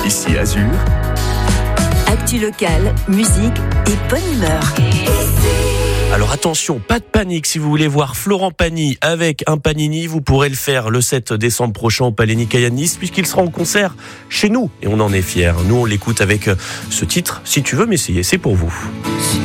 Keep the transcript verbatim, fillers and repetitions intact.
Ici Azur. Actu locale, musique et bonne humeur. Alors attention, pas de panique, si vous voulez voir Florent Pagny avec un Panini, vous pourrez le faire le sept décembre prochain au Palais Nicaïa Nice, puisqu'il sera en concert chez nous, et on en est fiers. Nous on l'écoute avec ce titre, Si tu veux m'essayer, c'est pour vous.